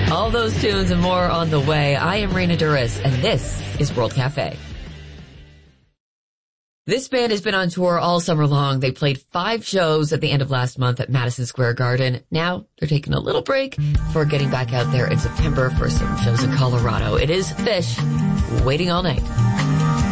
All those tunes and more on the way. I am Raina Duras, and this is World Cafe. This band has been on tour all summer long. They played 5 shows at the end of last month at Madison Square Garden. Now they're taking a little break before getting back out there in September for some shows in Colorado. It is Phish, Waiting All Night.